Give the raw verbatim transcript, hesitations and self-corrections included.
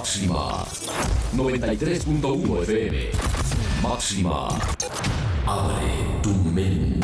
Máxima noventa y tres punto uno F M. Máxima, abre tu mente.